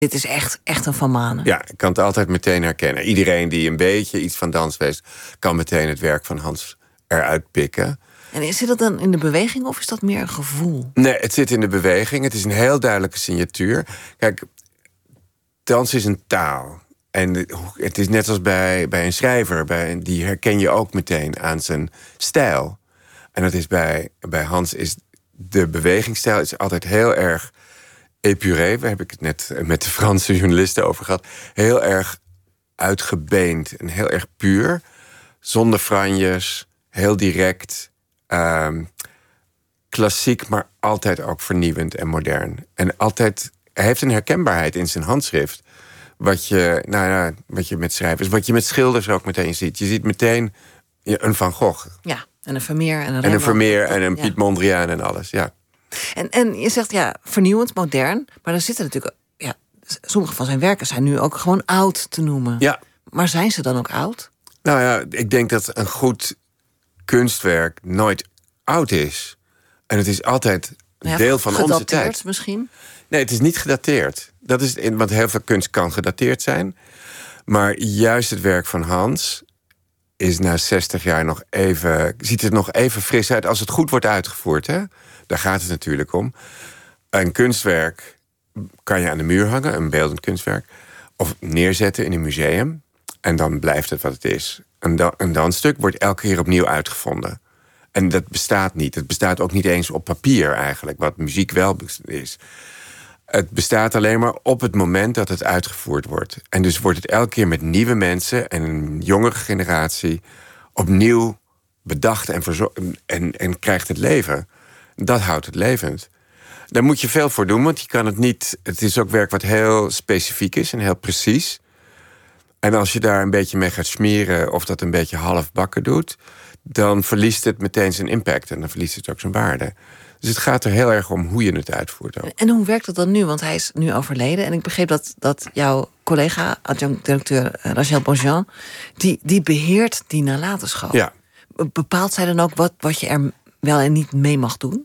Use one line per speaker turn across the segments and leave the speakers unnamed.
Dit is echt een Van Manen.
Ja, ik kan het altijd meteen herkennen. Iedereen die een beetje iets van dans weet, kan meteen het werk van Hans eruit pikken.
En zit dat dan in de beweging of is dat meer een gevoel?
Nee, het zit in de beweging. Het is een heel duidelijke signatuur. Kijk, dans is een taal. En het is net als bij een schrijver. Die herken je ook meteen aan zijn stijl. En dat is bij Hans is de bewegingsstijl is altijd heel erg épuré. Daar heb ik het net met de Franse journalisten over gehad. Heel erg uitgebeend en heel erg puur. Zonder franjes, heel direct. Klassiek, maar altijd ook vernieuwend en modern. En altijd, hij heeft een herkenbaarheid in zijn handschrift. Wat je met schrijvers, wat je met schilders ook meteen ziet. Je ziet meteen een Van Gogh.
Ja, en een Vermeer. En
een Vermeer en een Piet Mondriaan en alles, ja.
En je zegt, vernieuwend, modern. Maar er zitten natuurlijk... sommige van zijn werken zijn nu ook gewoon oud te noemen.
Ja.
Maar zijn ze dan ook oud?
Nou ja, ik denk dat een goed kunstwerk nooit oud is. En het is altijd deel van onze tijd.
Gedateerd misschien?
Nee, het is niet gedateerd. Dat is want heel veel kunst kan gedateerd zijn. Maar juist het werk van Hans is na 60 jaar ziet er nog even fris uit als het goed wordt uitgevoerd. Hè? Daar gaat het natuurlijk om. Een kunstwerk kan je aan de muur hangen, een beeldend kunstwerk. Of neerzetten in een museum. En dan blijft het wat het is. Een dansstuk wordt elke keer opnieuw uitgevonden. En dat bestaat niet. Het bestaat ook niet eens op papier eigenlijk, wat muziek wel is. Het bestaat alleen maar op het moment dat het uitgevoerd wordt. En dus wordt het elke keer met nieuwe mensen en een jongere generatie opnieuw bedacht en krijgt het leven. Dat houdt het levend. Daar moet je veel voor doen, want je kan het niet. Het is ook werk wat heel specifiek is en heel precies. En als je daar een beetje mee gaat smeren of dat een beetje halfbakken doet, dan verliest het meteen zijn impact en dan verliest het ook zijn waarde. Dus het gaat er heel erg om hoe je het uitvoert ook.
En hoe werkt dat dan nu? Want hij is nu overleden. En ik begreep dat jouw collega, adjunct-directeur Rachel Bonjean, die beheert die nalatenschap.
Ja.
Bepaalt zij dan ook wat je er wel en niet mee mag doen?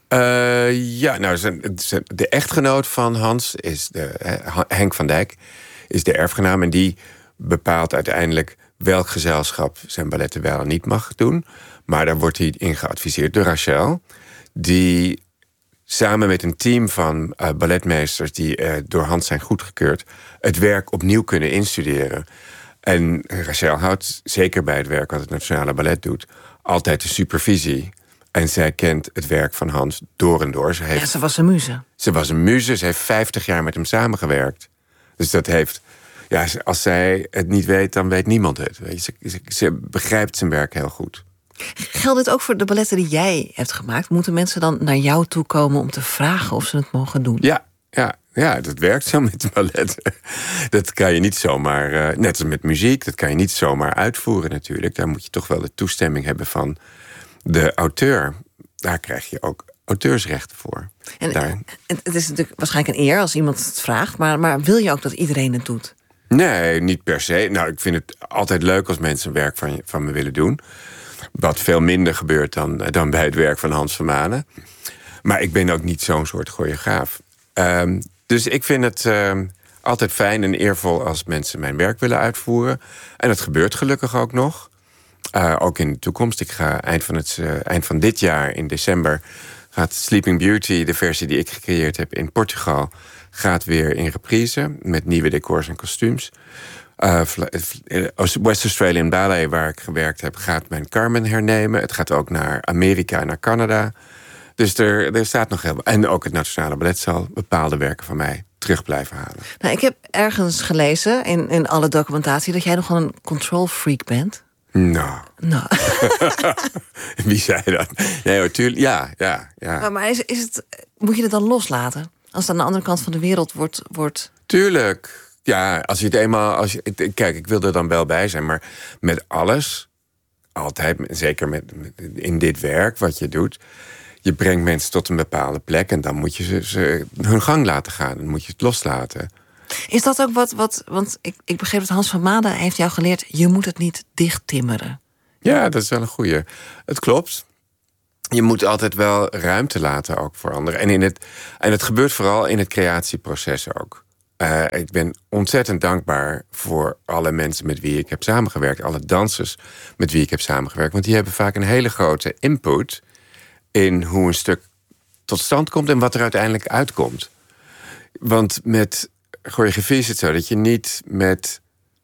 De echtgenoot van Hans is Henk van Dijk, is de erfgenaam. En die bepaalt uiteindelijk welk gezelschap zijn balletten wel en niet mag doen. Maar daar wordt hij in geadviseerd door Rachel, die samen met een team van balletmeesters die door Hans zijn goedgekeurd, het werk opnieuw kunnen instuderen. En Rachel houdt, zeker bij het werk wat het Nationale Ballet doet, altijd de supervisie. En zij kent het werk van Hans door en door.
Ze was een muze.
Ze was een muze. Ze heeft 50 jaar met hem samengewerkt. Dus dat heeft... Ja, als zij het niet weet, dan weet niemand het. Weet je, ze begrijpt zijn werk heel goed.
Geldt dit ook voor de balletten die jij hebt gemaakt? Moeten mensen dan naar jou toe komen om te vragen of ze het mogen doen?
Ja, dat werkt zo met balletten. Dat kan je niet zomaar... net als met muziek, dat kan je niet zomaar uitvoeren natuurlijk. Daar moet je toch wel de toestemming hebben van de auteur. Daar krijg je ook auteursrechten voor.
En het is natuurlijk waarschijnlijk een eer als iemand het vraagt, maar wil je ook dat iedereen het doet?
Nee, niet per se. Nou, ik vind het altijd leuk als mensen werk van me willen doen. Wat veel minder gebeurt dan bij het werk van Hans van Manen. Maar ik ben ook niet zo'n soort choreograaf. Dus ik vind het altijd fijn en eervol als mensen mijn werk willen uitvoeren. En dat gebeurt gelukkig ook nog. Ook in de toekomst. Ik ga eind van dit jaar, in december, gaat Sleeping Beauty, de versie die ik gecreëerd heb in Portugal, gaat weer in reprise met nieuwe decors en kostuums. West Australian Ballet, waar ik gewerkt heb, gaat mijn Carmen hernemen. Het gaat ook naar Amerika en naar Canada. Dus er staat nog heel... En ook het Nationale Ballet zal bepaalde werken van mij terug blijven halen.
Nou, ik heb ergens gelezen, in alle documentatie, dat jij nogal een control freak bent.
Nou. Wie zei dat? Nee hoor, tuurlijk. Ja.
Maar moet je het dan loslaten? Als het aan de andere kant van de wereld wordt...
Tuurlijk. Ja, als je het eenmaal... Kijk, ik wil er dan wel bij zijn, maar met alles, altijd, zeker in dit werk wat je doet, je brengt mensen tot een bepaalde plek en dan moet je ze hun gang laten gaan. Dan moet je het loslaten.
Is dat ook wat want ik begreep dat Hans van Manen heeft jou geleerd, je moet het niet dichttimmeren.
Ja, dat is wel een goeie. Het klopt. Je moet altijd wel ruimte laten ook voor anderen. En het gebeurt vooral in het creatieproces ook. Ik ben ontzettend dankbaar voor alle mensen met wie ik heb samengewerkt. Alle dansers met wie ik heb samengewerkt. Want die hebben vaak een hele grote input in hoe een stuk tot stand komt en wat er uiteindelijk uitkomt. Want met choreografie is het zo dat je niet met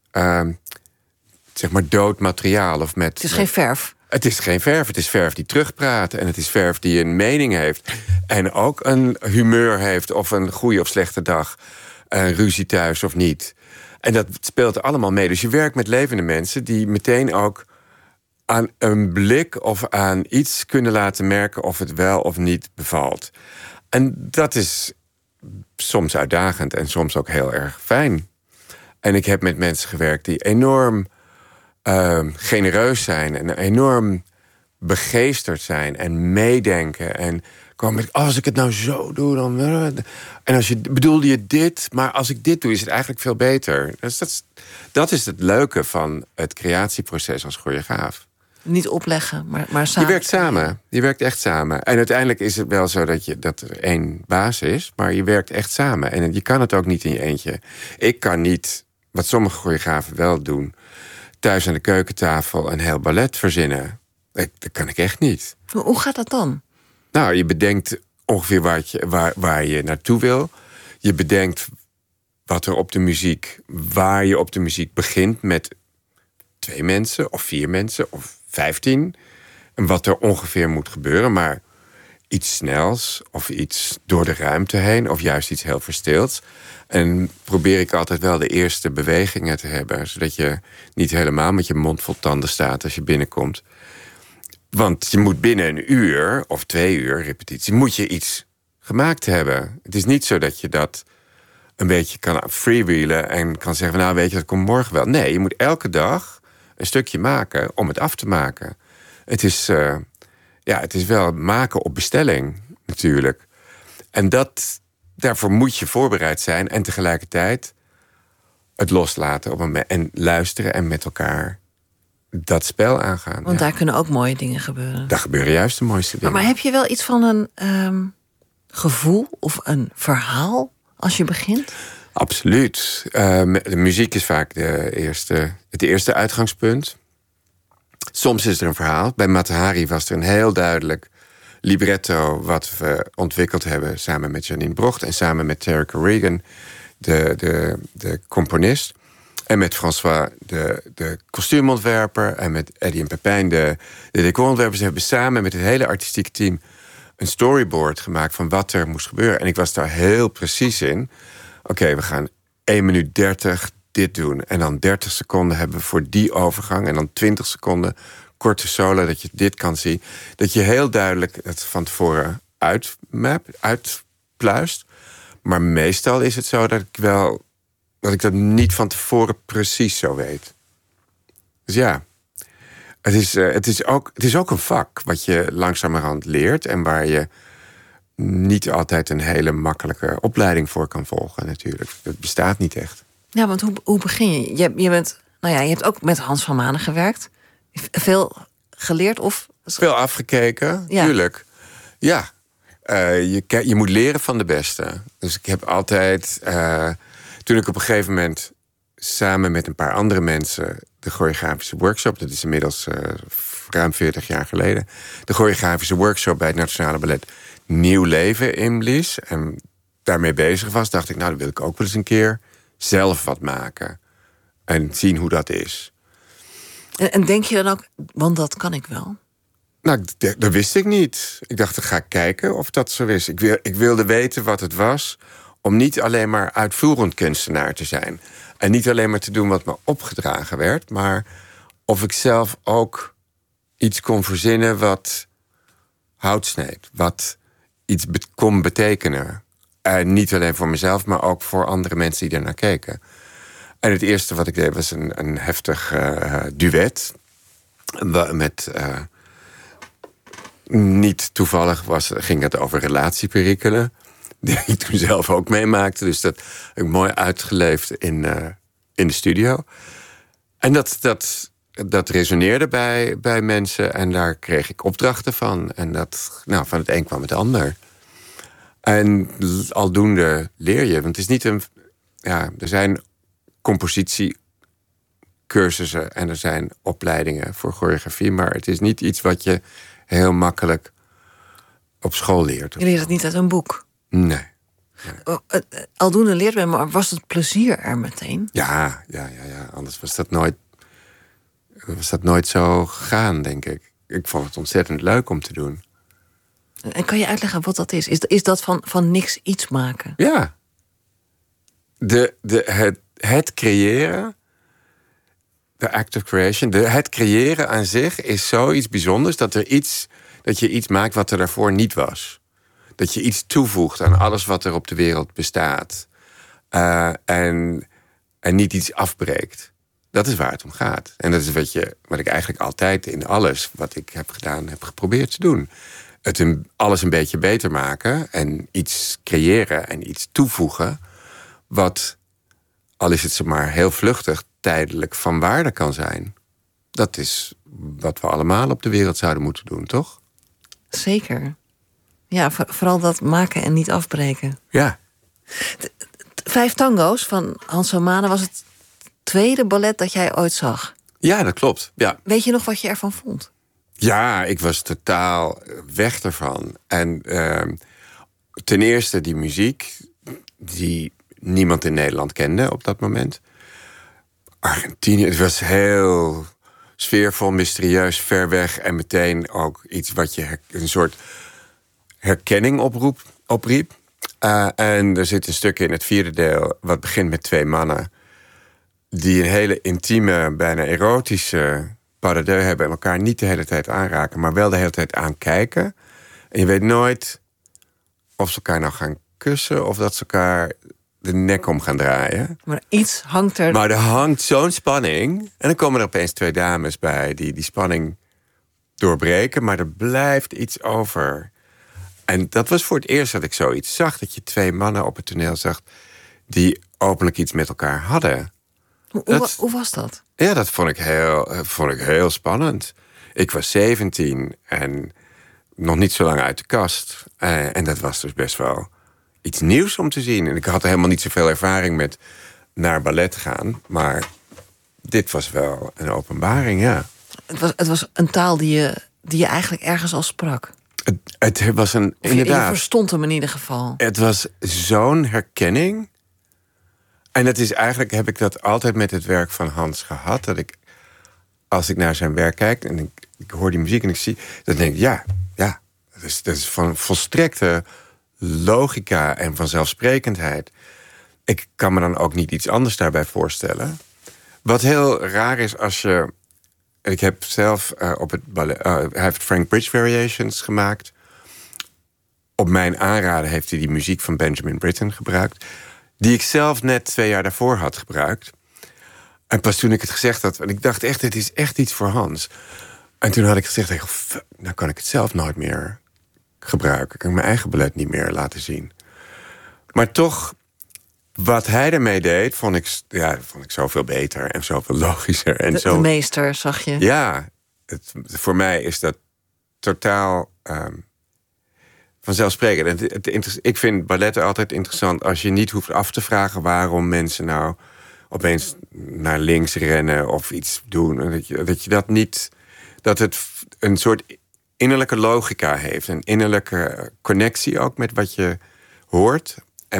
zeg maar dood materiaal of met...
Het is geen verf.
Het is geen verf. Het is verf die terugpraat. En het is verf die een mening heeft. En ook een humeur heeft. Of een goede of slechte dag. Een ruzie thuis of niet. En dat speelt allemaal mee. Dus je werkt met levende mensen die meteen ook aan een blik of aan iets kunnen laten merken of het wel of niet bevalt. En dat is soms uitdagend en soms ook heel erg fijn. En ik heb met mensen gewerkt die enorm genereus zijn en enorm begeesterd zijn en meedenken. En gewoon met, als ik het nou zo doe, dan... En als je bedoelde je dit, maar als ik dit doe, is het eigenlijk veel beter. Dus dat is het leuke van het creatieproces als choreograaf.
Niet opleggen, maar samen.
Je werkt samen. Je werkt echt samen. En uiteindelijk is het wel zo dat er één baas is, maar je werkt echt samen. En je kan het ook niet in je eentje. Ik kan niet, wat sommige choreografen wel doen, thuis aan de keukentafel een heel ballet verzinnen. Dat kan ik echt niet.
Hoe gaat dat dan?
Nou, je bedenkt ongeveer waar je naartoe wil. Je bedenkt waar je op de muziek begint met 2 mensen of 4 mensen of 15. En wat er ongeveer moet gebeuren. Maar iets snels of iets door de ruimte heen of juist iets heel versteelds. En probeer ik altijd wel de eerste bewegingen te hebben, zodat je niet helemaal met je mond vol tanden staat als je binnenkomt. Want je moet binnen 1 uur of 2 uur repetitie, moet je iets gemaakt hebben. Het is niet zo dat je dat een beetje kan freewheelen en kan zeggen, nou weet je, dat komt morgen wel. Nee, je moet elke dag een stukje maken om het af te maken. Het is wel maken op bestelling natuurlijk. En daarvoor moet je voorbereid zijn en tegelijkertijd het loslaten en luisteren en met elkaar dat spel aangaan.
Want daar kunnen ook mooie dingen gebeuren.
Daar gebeuren juist de mooiste dingen.
Maar heb je wel iets van een gevoel of een verhaal als je begint?
Absoluut. De muziek is vaak het eerste uitgangspunt. Soms is er een verhaal. Bij Mata Hari was er een heel duidelijk libretto wat we ontwikkeld hebben samen met Janine Brocht en samen met Terrica Regan, de componist. En met François, de kostuumontwerper. En met Eddie en Pepijn, de decorontwerpers. Ze hebben samen met het hele artistieke team een storyboard gemaakt van wat er moest gebeuren. En ik was daar heel precies in. Oké, we gaan 1 minuut 30 dit doen. En dan 30 seconden hebben we voor die overgang. En dan 20 seconden korte solo, dat je dit kan zien. Dat je heel duidelijk het van tevoren uitpluist. Maar meestal is het zo dat ik dat niet van tevoren precies zo weet. Dus ja, het is ook een vak wat je langzamerhand leert en waar je niet altijd een hele makkelijke opleiding voor kan volgen natuurlijk. Dat bestaat niet echt.
Ja, want hoe begin je? Je hebt ook met Hans van Manen gewerkt. Veel geleerd of...
Veel afgekeken, ja. Tuurlijk. Ja, je moet leren van de beste. Dus ik heb altijd... Toen ik op een gegeven moment samen met een paar andere mensen de choreografische workshop, dat is inmiddels ruim 40 jaar geleden, de choreografische workshop bij het Nationale Ballet nieuw leven inblies en daarmee bezig was, dacht ik, nou, dan wil ik ook wel eens een keer zelf wat maken en zien hoe dat is.
En denk je dan ook, want dat kan ik wel?
Nou, dat wist ik niet. Ik dacht, dan ga ik kijken of dat zo is. Ik wilde weten wat het was om niet alleen maar uitvoerend kunstenaar te zijn. En niet alleen maar te doen wat me opgedragen werd, maar of ik zelf ook iets kon verzinnen wat hout sneed. Wat iets kon betekenen. En niet alleen voor mezelf, maar ook voor andere mensen die ernaar keken. En het eerste wat ik deed was een heftig duet. Met... niet toevallig ging het over relatieperikelen. Die ik toen zelf ook meemaakte. Dus dat heb ik mooi uitgeleefd in de studio. En dat resoneerde bij mensen. En daar kreeg ik opdrachten van. En van het een kwam het ander. En aldoende leer je. Want het is niet ja, er zijn compositiecursussen en er zijn opleidingen voor choreografie, maar het is niet iets wat je heel makkelijk op school leert.
Je leert het niet uit een boek?
Nee.
Aldoende leert men, maar was het plezier er meteen?
Ja. Anders was dat nooit zo gegaan, denk ik. Ik vond het ontzettend leuk om te doen.
En kan je uitleggen wat dat is? Is dat van niks iets maken?
Ja. Het creëren, de act of creation, het creëren aan zich is zoiets bijzonders dat je iets maakt wat er daarvoor niet was. Dat je iets toevoegt aan alles wat er op de wereld bestaat. En niet iets afbreekt. Dat is waar het om gaat. En dat is wat ik eigenlijk altijd in alles wat ik heb gedaan heb geprobeerd te doen. Alles een beetje beter maken en iets creëren en iets toevoegen wat, al is het maar heel vluchtig, tijdelijk van waarde kan zijn. Dat is wat we allemaal op de wereld zouden moeten doen, toch?
Zeker. Ja, vooral dat maken en niet afbreken.
Ja.
5 tango's van Hans van Manen was het tweede ballet dat jij ooit zag.
Ja, dat klopt. Ja.
Weet je nog wat je ervan vond?
Ja, ik was totaal weg ervan. En ten eerste die muziek, die niemand in Nederland kende op dat moment. Argentinië, het was heel sfeervol, mysterieus, ver weg. En meteen ook iets wat je een soort herkenning opriep. En er zit een stuk in het vierde deel wat begint met 2 mannen die een hele intieme, bijna erotische pas de deux hebben en elkaar niet de hele tijd aanraken, maar wel de hele tijd aankijken. En je weet nooit of ze elkaar nou gaan kussen of dat ze elkaar de nek om gaan draaien.
Maar iets hangt er.
Maar er hangt zo'n spanning. En dan komen er opeens 2 dames bij die spanning doorbreken, maar er blijft iets over. En dat was voor het eerst dat ik zoiets zag, dat je 2 mannen op het toneel zag die openlijk iets met elkaar hadden.
Hoe was dat?
Ja, dat vond ik heel spannend. Ik was 17 en nog niet zo lang uit de kast. En dat was dus best wel iets nieuws om te zien. En ik had helemaal niet zoveel ervaring met naar ballet gaan. Maar dit was wel een openbaring, ja.
Het was een taal die je eigenlijk ergens al sprak.
Het was inderdaad.
Je verstond hem in ieder geval.
Het was zo'n herkenning. En dat is eigenlijk, heb ik dat altijd met het werk van Hans gehad. Dat ik, als ik naar zijn werk kijk en ik hoor die muziek en ik zie, dan denk ik, ja, dat is van volstrekte logica en vanzelfsprekendheid. Ik kan me dan ook niet iets anders daarbij voorstellen. Wat heel raar is als je... Ik heb zelf op het ballet... hij heeft Frank Bridge Variations gemaakt. Op mijn aanraden heeft hij die muziek van Benjamin Britten gebruikt, die ik zelf net 2 jaar daarvoor had gebruikt. En pas toen ik het gezegd had, en ik dacht echt, dit is echt iets voor Hans. En toen had ik gezegd, nou kan ik het zelf nooit meer gebruiken. Ik kan mijn eigen ballet niet meer laten zien. Maar toch, wat hij ermee deed, vond ik zoveel beter en zoveel logischer. En
de meester, zag je?
Ja, voor mij is dat totaal vanzelfsprekend. Ik vind balletten altijd interessant als je niet hoeft af te vragen waarom mensen nou opeens naar links rennen of iets doen. Dat het een soort innerlijke logica heeft. Een innerlijke connectie ook met wat je hoort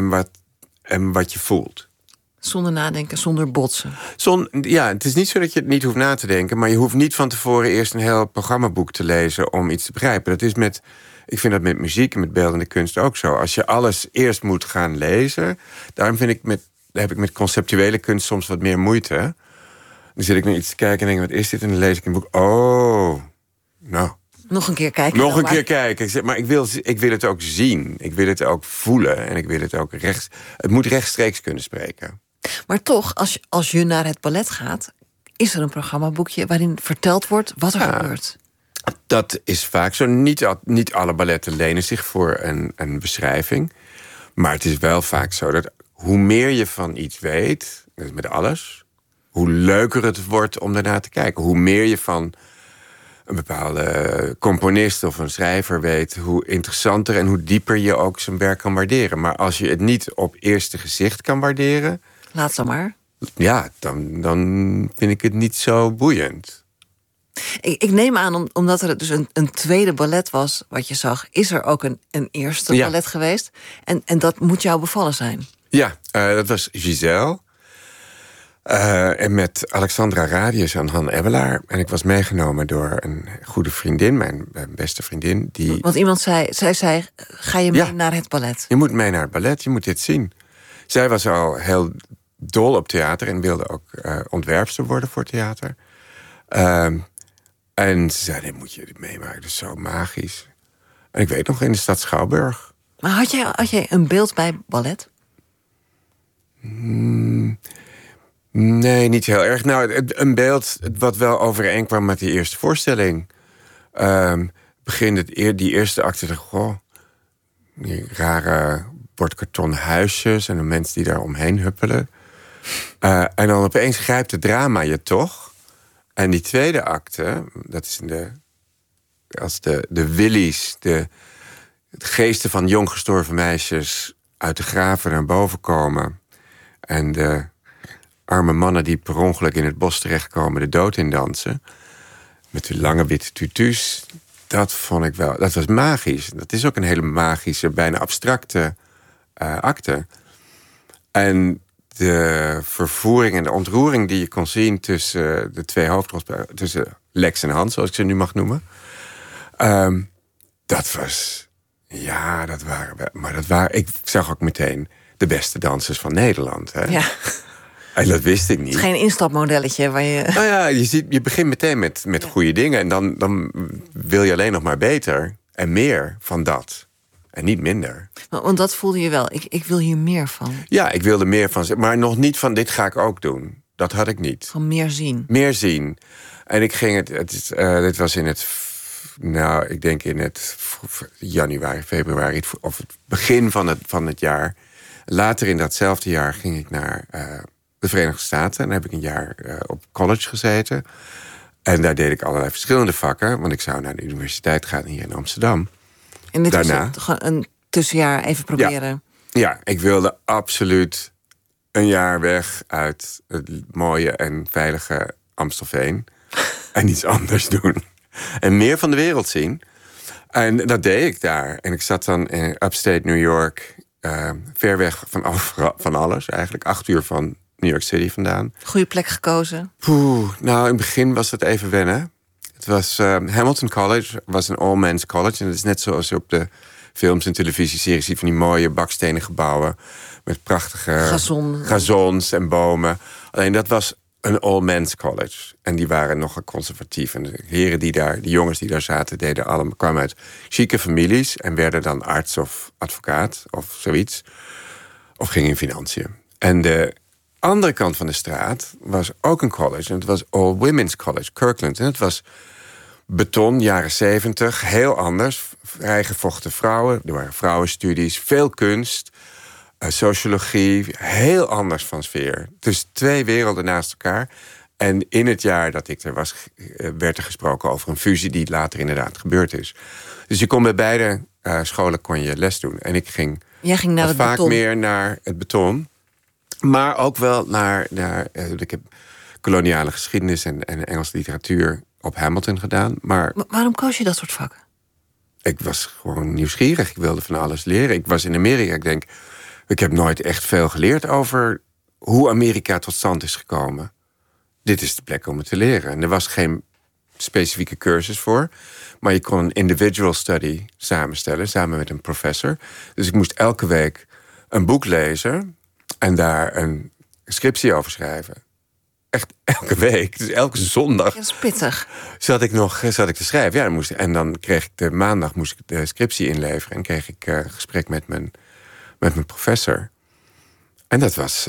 en wat je voelt.
Zonder nadenken, zonder botsen.
Het is niet zo dat je het niet hoeft na te denken, maar je hoeft niet van tevoren eerst een heel programmaboek te lezen om iets te begrijpen. Ik vind dat met muziek en met beeldende kunst ook zo. Als je alles eerst moet gaan lezen, daarom heb ik met conceptuele kunst soms wat meer moeite. Dan zit ik naar iets te kijken en denk, wat is dit? En dan lees ik een boek. Oh, nou.
Nog een keer kijken.
Nog een keer kijken. Maar ik wil het ook zien. Ik wil het ook voelen. En ik wil het ook het moet rechtstreeks kunnen spreken.
Maar toch, als je naar het ballet gaat, is er een programmaboekje waarin verteld wordt wat er gebeurt.
Dat is vaak zo. Niet alle balletten lenen zich voor een beschrijving. Maar het is wel vaak zo dat hoe meer je van iets weet, met alles, hoe leuker het wordt om daarna te kijken. Hoe meer je van een bepaalde componist of een schrijver weet, hoe interessanter en hoe dieper je ook zijn werk kan waarderen. Maar als je het niet op eerste gezicht kan waarderen,
Laat ze maar.
Ja, dan vind ik het niet zo boeiend.
Ik neem aan, omdat er dus een tweede ballet was wat je zag, is er ook een eerste ballet geweest. En dat moet jou bevallen zijn.
Ja, dat was Giselle. En met Alexandra Radius en Han Ebbelaar. En ik was meegenomen door een goede vriendin, mijn beste vriendin.
Want iemand zei, ga je mee naar het ballet?
Je moet mee naar het ballet, je moet dit zien. Zij was al heel dol op theater en wilde ook ontwerpster worden voor theater. En ze zei, dit moet je meemaken, dat is zo magisch. En ik weet nog, in de stad Schouwburg.
Maar had jij een beeld bij ballet?
Nee, niet heel erg. Nou, een beeld wat wel overeenkwam met die eerste voorstelling. Die eerste acte, die rare bordkarton huisjes en de mensen die daar omheen huppelen. En dan opeens grijpt het drama je toch. En die tweede acte, dat is als de willies, de geesten van jong gestorven meisjes uit de graven naar boven komen. En de arme mannen die per ongeluk in het bos terechtkomen de dood in dansen. Met die lange witte tutus. Dat vond ik wel, dat was magisch. Dat is ook een hele magische, bijna abstracte acte. En de vervoering en de ontroering die je kon zien tussen de twee hoofdrolspelers, tussen Lex en Hans, zoals ik ze nu mag noemen. Dat was, ik zag ook meteen de beste dansers van Nederland. Hè?
Ja.
En dat wist ik niet.
Het is geen instapmodelletje waar je...
Nou ja, je begint meteen met goede dingen. En dan wil je alleen nog maar beter en meer van dat. En niet minder.
Want dat voelde je wel. Ik wil hier meer van.
Ja, ik wilde meer van. Maar nog niet van dit ga ik ook doen. Dat had ik niet.
Van meer zien.
Meer zien. En ik ging dit was in het... Nou, ik denk in het januari, februari... of het begin van het jaar. Later in datzelfde jaar ging ik naar de Verenigde Staten. En dan heb ik een jaar op college gezeten. En daar deed ik allerlei verschillende vakken. Want ik zou naar de universiteit gaan hier in Amsterdam.
En dit was een tussenjaar even proberen.
Ja, ik wilde absoluut een jaar weg uit het mooie en veilige Amstelveen. En iets anders doen. En meer van de wereld zien. En dat deed ik daar. En ik zat dan in upstate New York. Ver weg van alles. Eigenlijk 8 uur van New York City vandaan.
Goede plek gekozen?
Nou, in het begin was het even wennen. Het was Hamilton College, was een all-men's college. En het is net zoals je op de films en televisieseries ziet van die mooie bakstenen gebouwen. Met prachtige gazons en bomen. Alleen dat was een all-men's college. En die waren nogal conservatief. En de heren de jongens die daar zaten, kwamen uit chique families. En werden dan arts of advocaat of zoiets. Of gingen in financiën. En de andere kant van de straat was ook een college. En het was All Women's College, Kirkland. En het was beton, jaren 70, heel anders. Vrijgevochten vrouwen, er waren vrouwenstudies, veel kunst, sociologie, heel anders van sfeer. Dus 2 werelden naast elkaar. En in het jaar dat ik er was, werd er gesproken over een fusie die later inderdaad gebeurd is. Dus je kon bij beide scholen kon je les doen. En ik ging
naar het
vaak
beton.
meer naar het beton. Maar ook wel naar ik heb koloniale geschiedenis en Engelse literatuur op Hamilton gedaan. Maar
waarom koos je dat soort vakken?
Ik was gewoon nieuwsgierig. Ik wilde van alles leren. Ik was in Amerika. Ik heb nooit echt veel geleerd over hoe Amerika tot stand is gekomen. Dit is de plek om het te leren. En er was geen specifieke cursus voor. Maar je kon een individual study samenstellen, samen met een professor. Dus ik moest elke week een boek lezen en daar een scriptie over schrijven. Echt elke week, dus elke zondag.
Dat is pittig.
Zat ik te schrijven. Ja, en dan kreeg ik de maandag moest ik de scriptie inleveren en kreeg ik een gesprek met mijn professor. En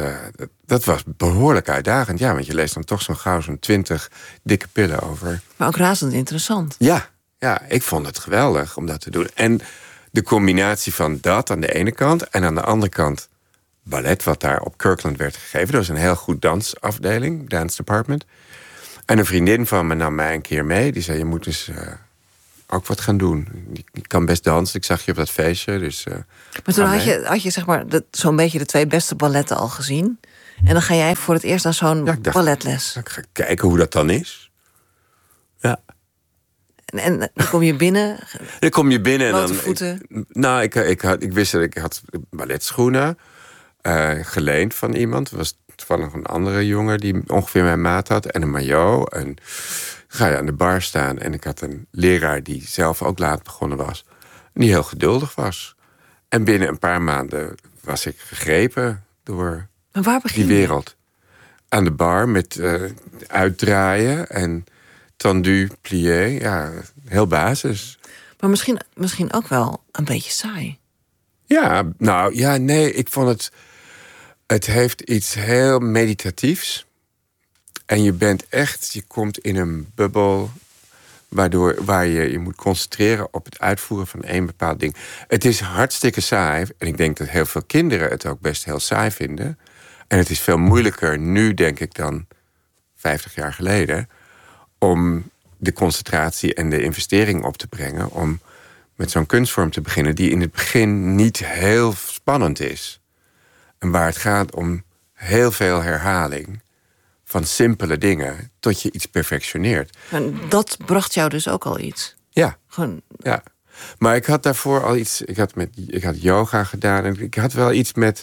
dat was behoorlijk uitdagend. Ja, want je leest dan toch zo'n 20 dikke pillen over.
Maar ook razend interessant.
Ja, ik vond het geweldig om dat te doen. En de combinatie van dat aan de ene kant en aan de andere kant ballet, wat daar op Kirkland werd gegeven. Dat was een heel goed dansafdeling, dance department. En een vriendin van me nam mij een keer mee. Die zei, je moet dus ook wat gaan doen. Je kan best dansen. Ik zag je op dat feestje. Dus,
maar toen had je zeg maar zo'n beetje de 2 beste balletten al gezien. En dan ga jij voor het eerst naar zo'n balletles.
Ik ga kijken hoe dat dan is. Ja.
En dan kom je binnen.
Dan kom je binnen en dan.
Voeten.
Ik wist dat ik had balletschoenen geleend van iemand. Het was toevallig een andere jongen die ongeveer mijn maat had. En een maillot. En ga je aan de bar staan. En ik had een leraar die zelf ook laat begonnen was. En die heel geduldig was. En binnen een paar maanden was ik gegrepen door die wereld. Aan de bar met uitdraaien en tendu, plié. Ja, heel basis.
Maar misschien ook wel een beetje saai.
Ja, nee, ik vond het... Het heeft iets heel meditatiefs. En je komt in een bubbel waar je moet concentreren op het uitvoeren van één bepaald ding. Het is hartstikke saai. En ik denk dat heel veel kinderen het ook best heel saai vinden. En het is veel moeilijker nu, denk ik, dan 50 jaar geleden, om de concentratie en de investering op te brengen om met zo'n kunstvorm te beginnen die in het begin niet heel spannend is. En waar het gaat om heel veel herhaling van simpele dingen tot je iets perfectioneert.
En dat bracht jou dus ook al iets?
Ja.
Gewoon...
Ja. Maar ik had daarvoor al iets... Ik had yoga gedaan en ik had wel iets met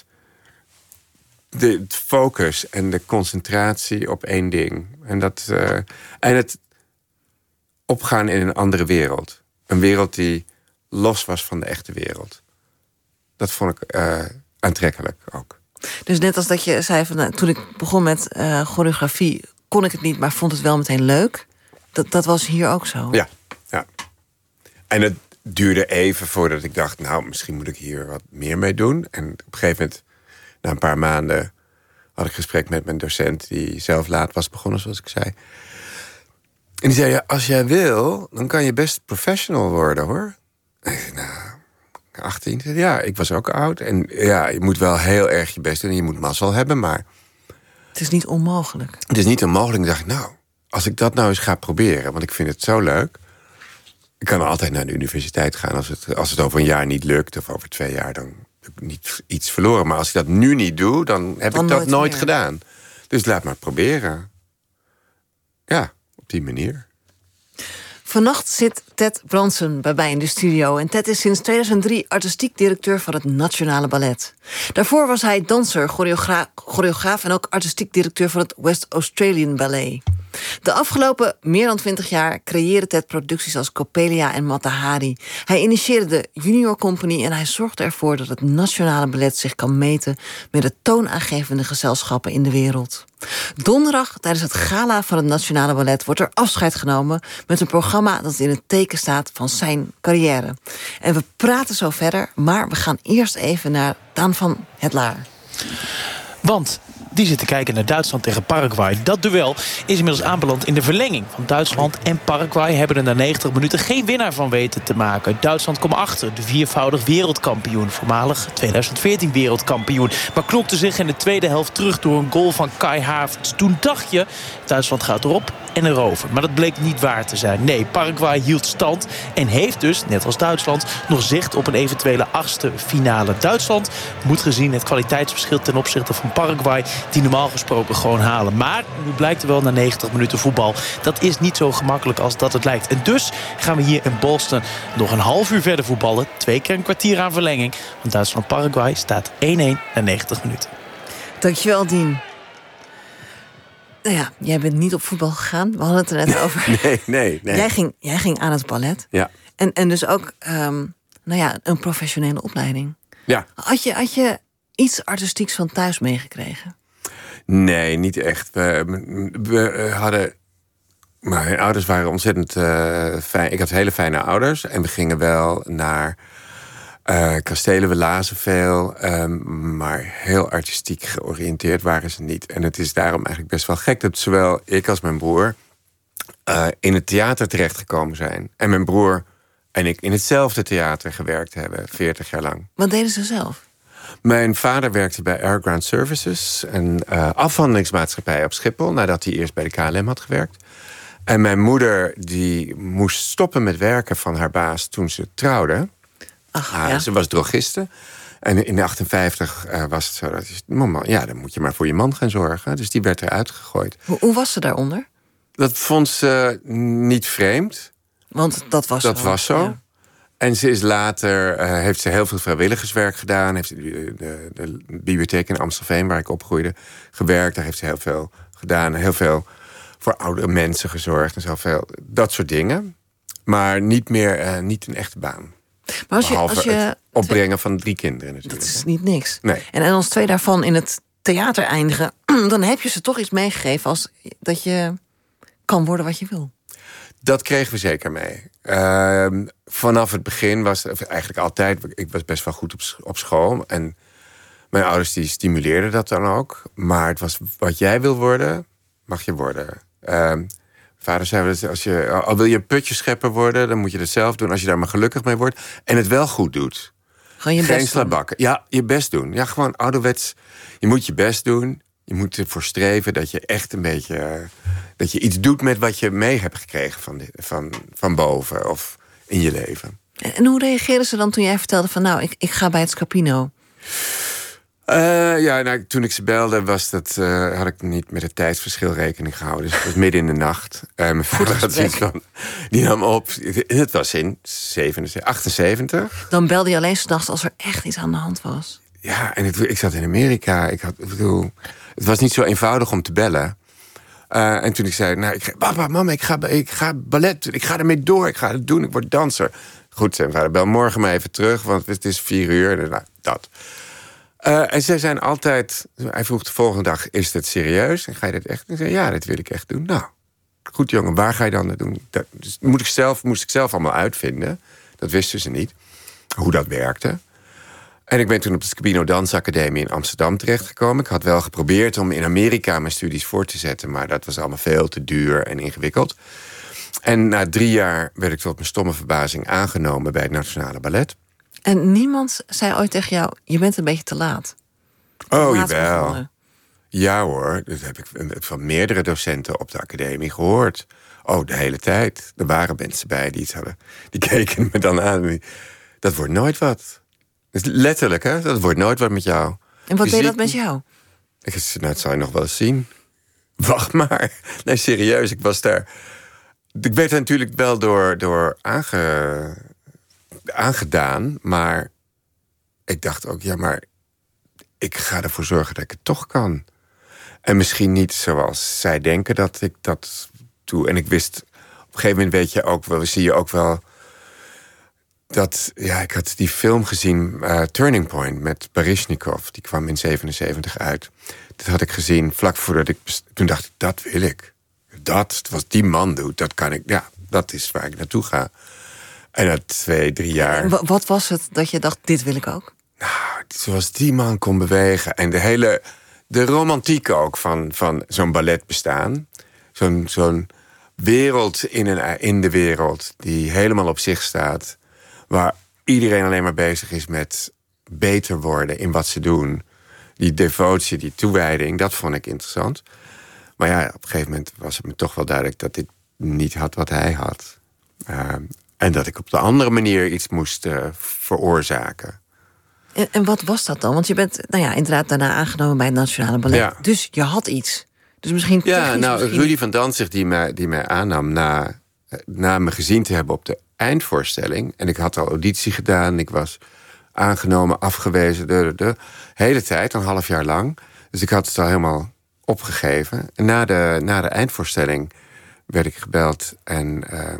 de focus en de concentratie op één ding. En het opgaan in een andere wereld. Een wereld die los was van de echte wereld. Dat vond ik aantrekkelijk ook.
Dus net als dat je zei, toen ik begon met choreografie, kon ik het niet, maar vond het wel meteen leuk. Dat was hier ook zo.
Ja. En het duurde even voordat ik dacht, misschien moet ik hier wat meer mee doen. En op een gegeven moment, na een paar maanden, had ik gesprek met mijn docent, die zelf laat was begonnen, zoals ik zei. En die zei, als jij wil, dan kan je best professional worden, hoor. En ik zei, 18. Ja, ik was ook oud. En ja, je moet wel heel erg je best doen en je moet mazzel hebben, maar
het is niet onmogelijk.
Het is niet onmogelijk. Ik dacht, als ik dat nou eens ga proberen, want ik vind het zo leuk. Ik kan altijd naar de universiteit gaan als het over een jaar niet lukt, of over 2 jaar, dan heb ik niet iets verloren. Maar als ik dat nu niet doe, dan heb ik dat nooit gedaan. Dus laat maar proberen. Ja, op die manier.
Vannacht zit Ted Branson bij mij in de studio. En Ted is sinds 2003 artistiek directeur van het Nationale Ballet. Daarvoor was hij danser, choreograaf en ook artistiek directeur van het West Australian Ballet. De afgelopen meer dan 20 jaar creëerde Ted producties als Coppelia en Mata Hari. Hij initieerde de Junior Company en hij zorgde ervoor dat het Nationale Ballet zich kan meten met de toonaangevende gezelschappen in de wereld. Donderdag, tijdens het gala van het Nationale Ballet, wordt er afscheid genomen met een programma dat in het teken staat van zijn carrière. En we praten zo verder, maar we gaan eerst even naar Daan van het Laar.
Want die zitten kijken naar Duitsland tegen Paraguay. Dat duel is inmiddels aanbeland in de verlenging. Van Duitsland en Paraguay hebben er na 90 minuten geen winnaar van weten te maken. Duitsland kwam achter, de 4-voudig wereldkampioen. Voormalig 2014 wereldkampioen. Maar knokte zich in de tweede helft terug door een goal van Kai Havertz. Toen dacht je, Duitsland gaat erop en erover. Maar dat bleek niet waar te zijn. Nee, Paraguay hield stand en heeft dus, net als Duitsland, nog zicht op een eventuele 8e finale. Duitsland moet gezien het kwaliteitsverschil ten opzichte van Paraguay die normaal gesproken gewoon halen. Maar nu blijkt er wel na 90 minuten voetbal, dat is niet zo gemakkelijk als dat het lijkt. En dus gaan we hier in Boston nog een half uur verder voetballen. 2 keer een kwartier aan verlenging. Want Duitsland-Paraguay staat 1-1 na 90 minuten.
Dankjewel, Dien. Nou ja, jij bent niet op voetbal gegaan. We hadden het er net over.
Nee.
Jij ging aan het ballet.
Ja.
En dus ook een professionele opleiding.
Ja.
Had je iets artistieks van thuis meegekregen?
Nee, niet echt. We hadden... Maar mijn ouders waren ontzettend fijn. Ik had hele fijne ouders. En we gingen wel naar kastelen. We lazen veel. Maar heel artistiek georiënteerd waren ze niet. En het is daarom eigenlijk best wel gek dat zowel ik als mijn broer in het theater terechtgekomen zijn. En mijn broer en ik in hetzelfde theater gewerkt hebben, 40 jaar lang.
Wat deden ze zelf?
Mijn vader werkte bij Air Ground Services, een afhandelingsmaatschappij op Schiphol, nadat hij eerst bij de KLM had gewerkt. En mijn moeder die moest stoppen met werken van haar baas toen ze trouwde.
Ach, ja.
Ze was drogiste. En in 1958 was het zo dat mama, dan moet je maar voor je man gaan zorgen. Dus die werd eruit gegooid.
Hoe was ze daaronder?
Dat vond ze niet vreemd.
Want dat was
zo.
Ja.
En ze is later, heeft ze heel veel vrijwilligerswerk gedaan. Heeft de bibliotheek in Amstelveen, waar ik opgroeide, gewerkt. Daar heeft ze heel veel gedaan. Heel veel voor oudere mensen gezorgd. En zoveel, dat soort dingen. Maar niet een echte baan.
Maar als je
het opbrengen van 3 kinderen natuurlijk.
Dat is niet niks.
Nee.
En als 2 daarvan in het theater eindigen, dan heb je ze toch iets meegegeven als dat je kan worden wat je wil.
Dat kregen we zeker mee. Vanaf het begin was het eigenlijk altijd. Ik was best wel goed op school. En mijn ouders die stimuleerden dat dan ook. Maar het was wat jij wil worden, mag je worden. Vader zei, al wil je een putjeschepper worden, dan moet je dat zelf doen als je daar maar gelukkig mee wordt. En het wel goed doet.
Gewoon je
Geen
best
slabakken. Ja, je best doen. Ja, gewoon ouderwets. Je moet je best doen. Je moet ervoor streven dat je echt een beetje dat je iets doet met wat je mee hebt gekregen van boven of in je leven.
En hoe reageerden ze dan toen jij vertelde van ik ga bij het Scapino?
Toen ik ze belde had ik niet met het tijdsverschil rekening gehouden. Dus het was midden in de nacht. Mijn vader had zoiets van, die nam op. Het was in 78.
Dan belde je alleen 's nachts als er echt iets aan de hand was.
Ja, en ik zat in Amerika. Het was niet zo eenvoudig om te bellen. En toen ik zei, papa, mama, ik ga ballet, ik ga ermee door, ik ga het doen, ik word danser. Goed, zei mijn vader, bel morgen maar even terug, want het is 4:00. Nou, dat. En zij zijn altijd, hij vroeg de volgende dag, is het serieus? En ga je dat echt? En ik zei, ja, dat wil ik echt doen. Nou, goed jongen, waar ga je dan dat doen? Dat moest ik zelf allemaal uitvinden. Dat wisten ze niet, hoe dat werkte. En ik ben toen op de Scapino Dansacademie in Amsterdam terechtgekomen. Ik had wel geprobeerd om in Amerika mijn studies voor te zetten, maar dat was allemaal veel te duur en ingewikkeld. En na 3 jaar werd ik tot mijn stomme verbazing aangenomen bij het Nationale Ballet.
En niemand zei ooit tegen jou, je bent een beetje te laat.
Oh, jawel. Ja hoor, dat heb ik van meerdere docenten op de academie gehoord. Oh, de hele tijd. Er waren mensen bij die iets hadden. Die keken me dan aan. Dat wordt nooit wat. Letterlijk, hè? Dat wordt nooit wat met jou.
En wat deed dat met jou?
Dat zou je nog wel eens zien. Wacht maar. Nee, serieus, ik was daar. Ik werd er natuurlijk wel door aangedaan. Maar ik dacht ook, ja, maar ik ga ervoor zorgen dat ik het toch kan. En misschien niet zoals zij denken dat ik dat doe. En ik wist, op een gegeven moment weet je ook wel, zie je ook wel dat, ja, ik had die film gezien, Turning Point, met Baryshnikov. Die kwam in 77 uit. Dat had ik gezien vlak voordat toen dacht ik, dat wil ik. Wat die man doet, dat kan ik. Ja, dat is waar ik naartoe ga. En na 2-3 jaar.
Wat was het dat je dacht, dit wil ik ook?
Nou, zoals die man kon bewegen. En de romantiek ook van zo'n ballet bestaan. Zo'n wereld in de wereld die helemaal op zich staat. Waar iedereen alleen maar bezig is met beter worden in wat ze doen. Die devotie, die toewijding, dat vond ik interessant. Maar ja, op een gegeven moment was het me toch wel duidelijk dat ik niet had wat hij had. En dat ik op de andere manier iets moest veroorzaken.
En wat was dat dan? Want je bent inderdaad daarna aangenomen bij het Nationale Ballet. Ja. Dus je had iets. Dus misschien.
Rudy van Dantzig die mij aannam na me gezien te hebben op de eindvoorstelling. En ik had al auditie gedaan. Ik was aangenomen, afgewezen. De hele tijd, een half jaar lang. Dus ik had het al helemaal opgegeven. En na de eindvoorstelling werd ik gebeld. En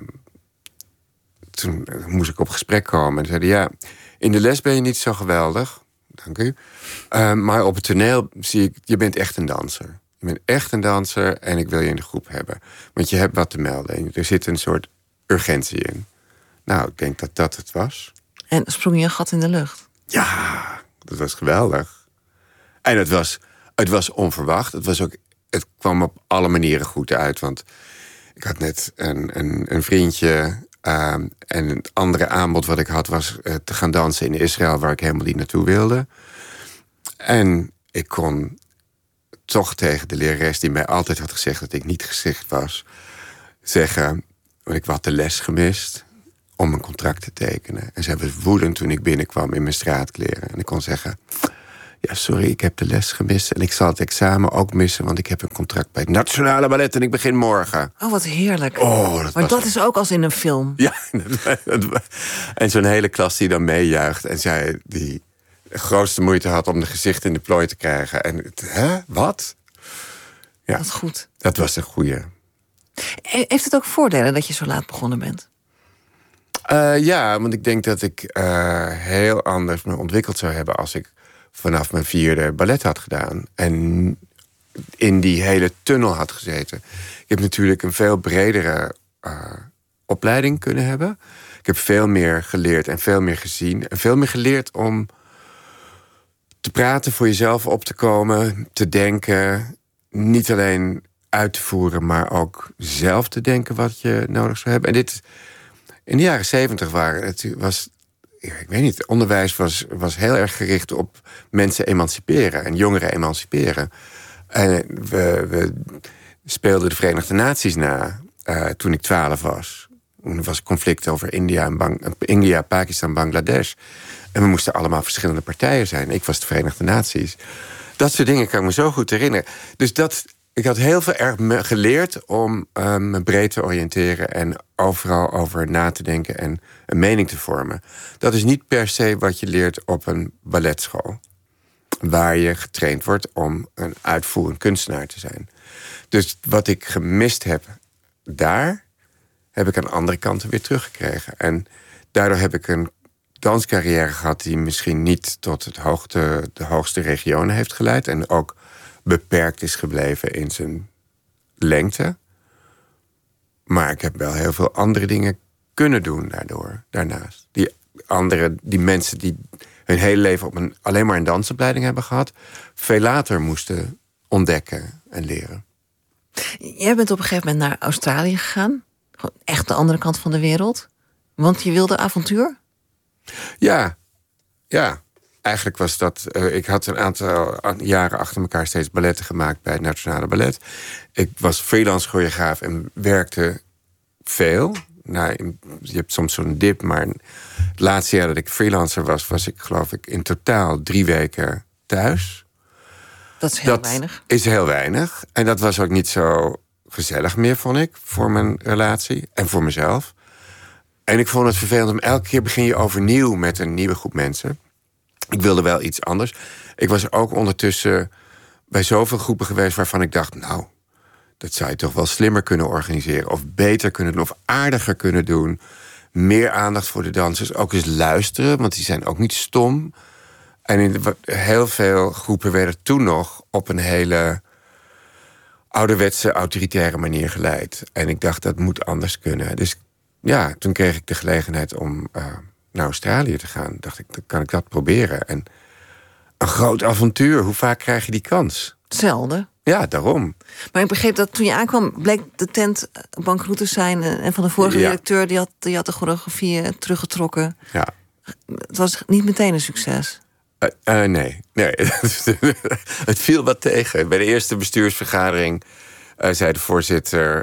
toen moest ik op gesprek komen. En zeiden, ja, in de les ben je niet zo geweldig. Dank u. Maar op het toneel zie ik, je bent echt een danser. Je bent echt een danser en ik wil je in de groep hebben. Want je hebt wat te melden. En er zit een soort urgentie in. Nou, ik denk dat dat het was.
En sprong je een gat in de lucht?
Ja, dat was geweldig. En het was onverwacht. Het kwam op alle manieren goed uit. Want ik had net een vriendje. En het andere aanbod wat ik had was te gaan dansen in Israël, waar ik helemaal niet naartoe wilde. En ik kon toch tegen de lerares die mij altijd had gezegd dat ik niet geschikt was, zeggen, want ik had de les gemist, om een contract te tekenen. En zij was woedend toen ik binnenkwam in mijn straatkleren. En ik kon zeggen, ja, sorry, ik heb de les gemist. En ik zal het examen ook missen, want ik heb een contract bij het Nationale Ballet en ik begin morgen.
Oh, wat heerlijk.
Maar
dat is ook als in een film.
Ja, en zo'n hele klas die dan meejuicht. En zij die de grootste moeite had om de gezicht in de plooi te krijgen. En wat? Ja,
Wat goed.
dat was een goeie.
Heeft het ook voordelen dat je zo laat begonnen bent?
Ja, want ik denk dat ik heel anders me ontwikkeld zou hebben als ik vanaf mijn 4e ballet had gedaan. En in die hele tunnel had gezeten. Ik heb natuurlijk een veel bredere opleiding kunnen hebben. Ik heb veel meer geleerd en veel meer gezien. En veel meer geleerd om te praten, voor jezelf op te komen, te denken. Niet alleen uit te voeren, maar ook zelf te denken wat je nodig zou hebben. En dit, in de jaren 70 ik weet niet, onderwijs was heel erg gericht op mensen emanciperen en jongeren emanciperen. En we speelden de Verenigde Naties na toen ik 12 was. Toen was conflict over India, Pakistan, Bangladesh. En we moesten allemaal verschillende partijen zijn. Ik was de Verenigde Naties. Dat soort dingen kan ik me zo goed herinneren. Dus ik had heel veel erg geleerd om me breed te oriënteren en overal over na te denken en een mening te vormen. Dat is niet per se wat je leert op een balletschool, waar je getraind wordt om een uitvoerend kunstenaar te zijn. Dus wat ik gemist heb daar, heb ik aan andere kanten weer teruggekregen. En daardoor heb ik een danscarrière gehad die misschien niet tot de hoogste regionen heeft geleid en ook beperkt is gebleven in zijn lengte. Maar ik heb wel heel veel andere dingen kunnen doen daarnaast. Die mensen die hun hele leven alleen maar een dansopleiding hebben gehad, veel later moesten ontdekken en leren.
Jij bent op een gegeven moment naar Australië gegaan. Gewoon echt de andere kant van de wereld. Want je wilde avontuur?
Ja. Eigenlijk was dat. Ik had een aantal jaren achter elkaar steeds balletten gemaakt bij het Nationale Ballet. Ik was freelance choreograaf en werkte veel. Nou, je hebt soms zo'n dip, maar het laatste jaar dat ik freelancer was ik geloof ik in totaal 3 weken thuis.
Dat is heel weinig.
Dat is heel weinig. En dat was ook niet zo gezellig meer, vond ik, voor mijn relatie en voor mezelf. En ik vond het vervelend om elke keer begin je overnieuw met een nieuwe groep mensen. Ik wilde wel iets anders. Ik was ook ondertussen bij zoveel groepen geweest waarvan ik dacht, nou, dat zou je toch wel slimmer kunnen organiseren, of beter kunnen doen, of aardiger kunnen doen. Meer aandacht voor de dansers. Ook eens luisteren, want die zijn ook niet stom. En in heel veel groepen werden toen nog op een hele ouderwetse, autoritaire manier geleid. En ik dacht, dat moet anders kunnen. Dus ja, toen kreeg ik de gelegenheid om naar Australië te gaan. Dacht ik, dan kan ik dat proberen. En een groot avontuur. Hoe vaak krijg je die kans?
Zelden.
Ja, daarom.
Maar ik begreep dat toen je aankwam, bleek de tent bankroet te zijn. En van de vorige directeur, die had de choreografie teruggetrokken.
Ja.
Het was niet meteen een succes.
Nee. Het viel wat tegen. Bij de eerste bestuursvergadering zei de voorzitter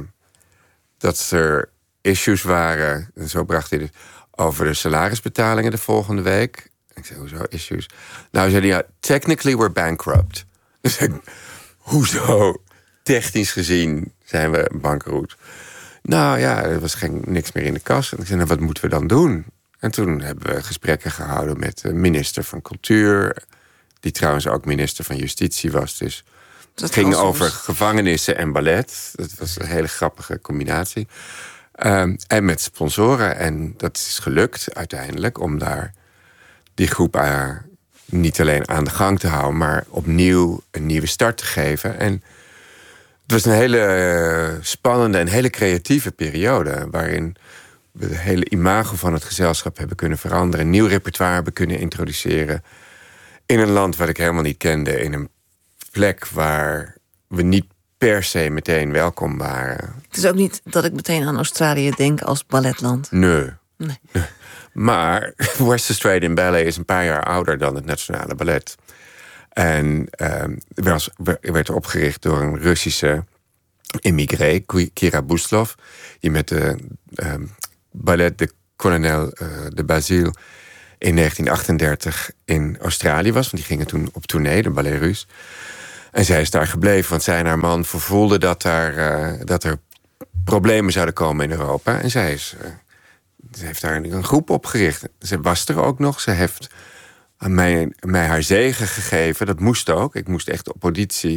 dat er issues waren, en zo bracht hij het, over de salarisbetalingen de volgende week. Ik zei, hoezo issues? Nou, zei hij, ja, technically we're bankrupt. Dus ik, hoezo? Technisch gezien zijn we bankroet. Nou ja, er was niks meer in de kas. En ik zei, nou, wat moeten we dan doen? En toen hebben we gesprekken gehouden met de minister van Cultuur, die trouwens ook minister van Justitie was. Dus het ging over gevangenissen en ballet. Dat was een hele grappige combinatie. En met sponsoren. En dat is gelukt uiteindelijk om daar die groep niet alleen aan de gang te houden, maar opnieuw een nieuwe start te geven. En het was een hele spannende en hele creatieve periode, waarin we de hele imago van het gezelschap hebben kunnen veranderen, een nieuw repertoire hebben kunnen introduceren in een land wat ik helemaal niet kende, in een plek waar we niet per se meteen welkom waren.
Het is ook niet dat ik meteen aan Australië denk als balletland.
Nee. Maar West Australian Ballet is een paar jaar ouder dan het Nationale Ballet. En werd opgericht door een Russische immigré, Kira Buslov, die met de ballet de kolonel de Basile in 1938 in Australië was. Want die gingen toen op tournee, de Ballet Russe. En zij is daar gebleven, want zij en haar man vervoelden dat er problemen zouden komen in Europa. En ze heeft daar een groep opgericht. Ze was er ook nog. Ze heeft aan mij haar zegen gegeven. Dat moest ook. Ik moest echt op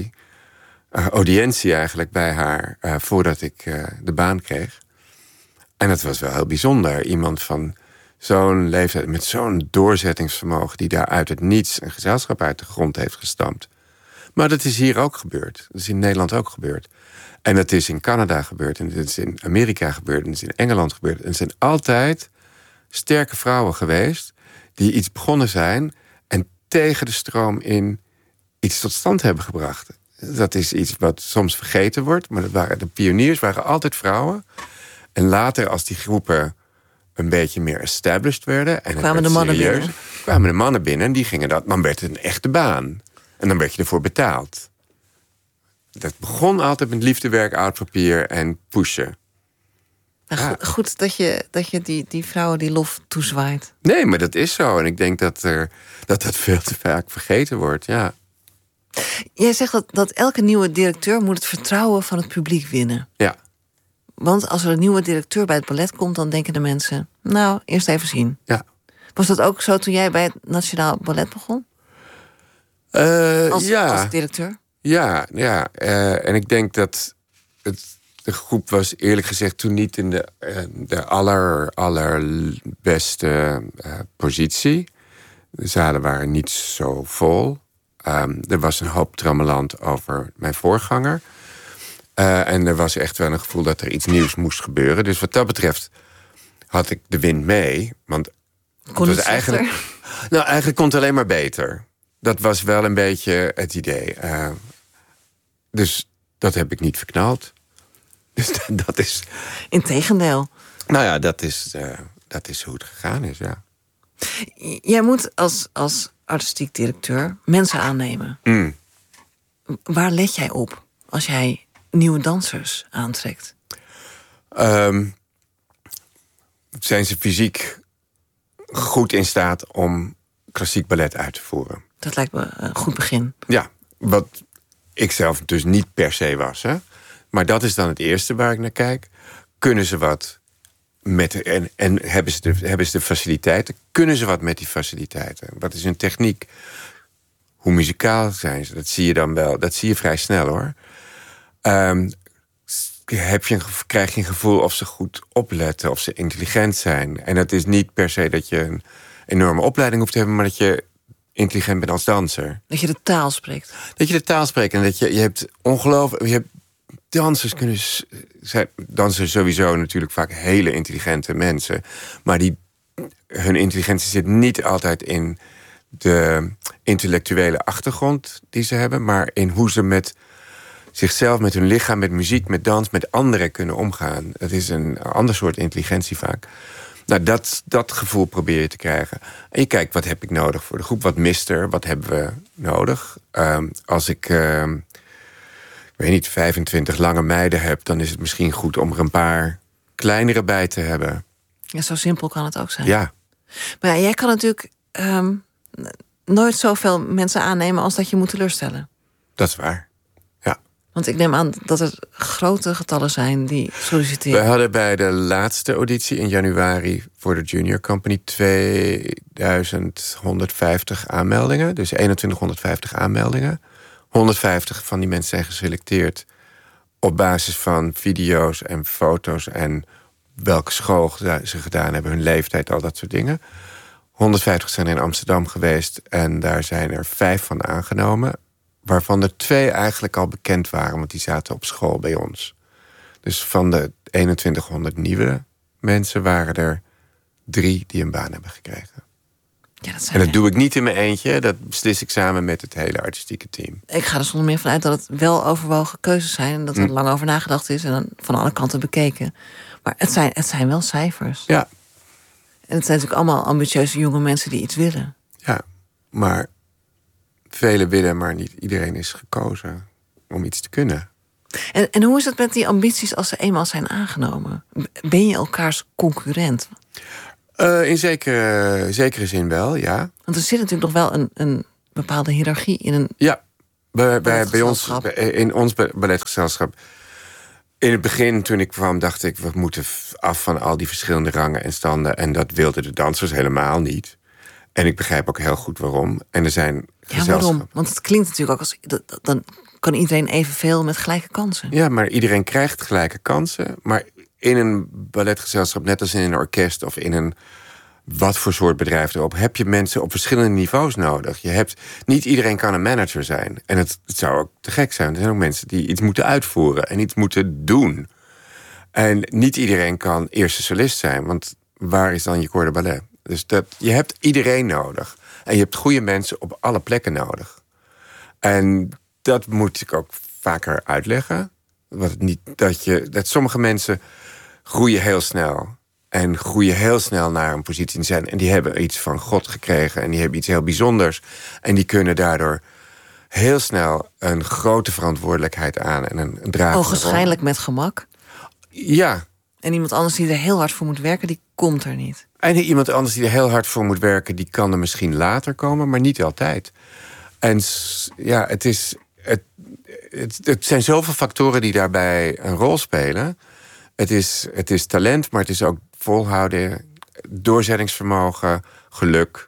audiëntie eigenlijk bij haar voordat ik de baan kreeg. En dat was wel heel bijzonder. Iemand van zo'n leeftijd, met zo'n doorzettingsvermogen, die daar uit het niets een gezelschap uit de grond heeft gestampt. Maar dat is hier ook gebeurd. Dat is in Nederland ook gebeurd. En dat is in Canada gebeurd. En dat is in Amerika gebeurd. En dat is in Engeland gebeurd. En het zijn altijd sterke vrouwen geweest die iets begonnen zijn en tegen de stroom in iets tot stand hebben gebracht. Dat is iets wat soms vergeten wordt. Maar de pioniers waren altijd vrouwen. En later, als die groepen een beetje meer established werden en
kwamen de mannen binnen.
Kwamen de mannen binnen en die gingen dan werd het een echte baan. En dan werd je ervoor betaald. Dat begon altijd met liefdewerk, oud papier en pushen.
Nou, goed dat je die vrouwen die lof toezwaait.
Nee, maar dat is zo. En ik denk dat veel te vaak vergeten wordt, ja.
Jij zegt dat elke nieuwe directeur moet het vertrouwen van het publiek winnen.
Ja.
Want als er een nieuwe directeur bij het ballet komt, dan denken de mensen, nou, eerst even zien.
Ja.
Was dat ook zo toen jij bij het Nationaal Ballet begon? Als directeur?
Ja. En ik denk dat de groep was eerlijk gezegd toen niet in de allerbeste positie. De zalen waren niet zo vol. Er was een hoop trammeland over mijn voorganger. En er was echt wel een gevoel dat er iets nieuws moest gebeuren. Dus wat dat betreft had ik de wind mee. Want
kon het was
eigenlijk kon het alleen maar beter. Dat was wel een beetje het idee. Dus dat heb ik niet verknald. Dus dat is...
Integendeel.
Nou ja, dat is hoe het gegaan is, ja.
Jij moet als artistiek directeur mensen aannemen.
Mm.
Waar let jij op als jij nieuwe dansers aantrekt?
Zijn ze fysiek goed in staat om klassiek ballet uit te voeren?
Dat lijkt me een goed begin.
Ja, wat ik zelf dus niet per se was. Hè? Maar dat is dan het eerste waar ik naar kijk. Kunnen ze wat en hebben ze de faciliteiten? Kunnen ze wat met die faciliteiten? Wat is hun techniek? Hoe muzikaal zijn ze? Dat zie je dan wel. Dat zie je vrij snel, hoor. Krijg je een gevoel of ze goed opletten, of ze intelligent zijn. En het is niet per se dat je een enorme opleiding hoeft te hebben, maar dat je intelligent bent als danser.
Dat je de taal spreekt.
Dat je de taal spreekt en dat je hebt ongelooflijk... Dansers sowieso natuurlijk vaak hele intelligente mensen. Maar hun intelligentie zit niet altijd in de intellectuele achtergrond die ze hebben, maar in hoe ze met zichzelf, met hun lichaam, met muziek, met dans, met anderen kunnen omgaan. Dat is een ander soort intelligentie vaak. Nou, dat gevoel probeer je te krijgen. En je kijkt, wat heb ik nodig voor de groep? Wat mist er? Wat hebben we nodig? Als ik, weet niet, 25 lange meiden heb, dan is het misschien goed om er een paar kleinere bij te hebben.
Ja, zo simpel kan het ook zijn.
Ja.
Maar ja, jij kan natuurlijk nooit zoveel mensen aannemen als dat je moet teleurstellen.
Dat is waar. Ja.
Want ik neem aan dat er grote getallen zijn die solliciteren.
We hadden bij de laatste auditie in januari voor de Junior Company 2150 aanmeldingen. Dus 2150 aanmeldingen. 150 van die mensen zijn geselecteerd op basis van video's en foto's en welke school ze gedaan hebben, hun leeftijd, al dat soort dingen. 150 zijn in Amsterdam geweest en daar zijn er 5 van aangenomen, waarvan er 2 eigenlijk al bekend waren, want die zaten op school bij ons. Dus van de 2100 nieuwe mensen waren er 3 die een baan hebben gekregen.
Ja,
en dat doe ik niet in mijn eentje, dat beslis ik samen met het hele artistieke team.
Ik ga er zonder meer vanuit dat het wel overwogen keuzes zijn en dat er lang over nagedacht is en dan van alle kanten bekeken. Maar het zijn wel cijfers.
Ja.
En het zijn natuurlijk allemaal ambitieuze jonge mensen die iets willen.
Ja, maar velen willen, maar niet iedereen is gekozen om iets te kunnen.
En hoe is het met die ambities als ze eenmaal zijn aangenomen? Ben je elkaars concurrent?
In zekere zin wel, ja.
Want er zit natuurlijk nog wel een bepaalde hiërarchie in een...
Ja, bij ons, in ons balletgezelschap. In het begin, toen ik kwam, dacht ik, we moeten af van al die verschillende rangen en standen. En dat wilden de dansers helemaal niet. En ik begrijp ook heel goed waarom. En er zijn
waarom? Want het klinkt natuurlijk ook als... Dan kan iedereen evenveel met gelijke kansen.
Ja, maar iedereen krijgt gelijke kansen. Maar in een balletgezelschap, net als in een orkest of in een wat voor soort bedrijf erop, heb je mensen op verschillende niveaus nodig. Niet iedereen kan een manager zijn. En het zou ook te gek zijn. Er zijn ook mensen die iets moeten uitvoeren en iets moeten doen. En niet iedereen kan eerste solist zijn, want waar is dan je corps de ballet? Dus je hebt iedereen nodig. En je hebt goede mensen op alle plekken nodig. En dat moet ik ook vaker uitleggen. Dat sommige mensen groeien heel snel. En groeien heel snel naar een positie zijn. En die hebben iets van God gekregen. En die hebben iets heel bijzonders. En die kunnen daardoor heel snel een grote verantwoordelijkheid aan. En een draag.
Ogenschijnlijk met gemak.
Ja.
En iemand anders die er heel hard voor moet werken, die komt er niet.
En iemand anders die er heel hard voor moet werken, die kan er misschien later komen, maar niet altijd. En ja, het zijn zoveel factoren die daarbij een rol spelen. Het is talent, maar het is ook volhouden, doorzettingsvermogen, geluk.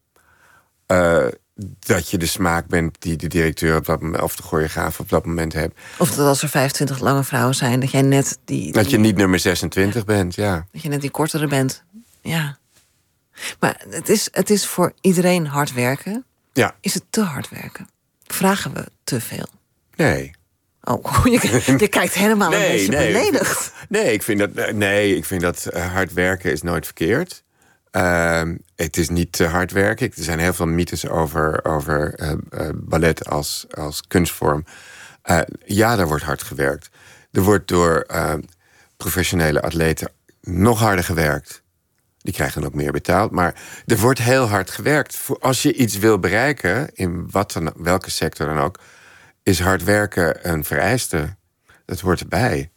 Dat je de smaak bent die de directeur op dat moment, of de choreograaf op dat moment hebt.
Of dat als er 25 lange vrouwen zijn, dat jij net
dat je niet nummer 26 bent, ja.
Dat je net die kortere bent, ja. Maar het is voor iedereen hard werken.
Ja.
Is het te hard werken? Vragen we te veel?
Nee.
Oh, je kijkt helemaal een beetje beledigd.
Nee, ik vind dat hard werken is nooit verkeerd. Het is niet te hard werken. Er zijn heel veel mythes over ballet als kunstvorm. Ja, daar wordt hard gewerkt. Er wordt door professionele atleten nog harder gewerkt. Die krijgen dan ook meer betaald. Maar er wordt heel hard gewerkt. Als je iets wil bereiken, in welke sector dan ook, is hard werken een vereiste. Dat hoort erbij.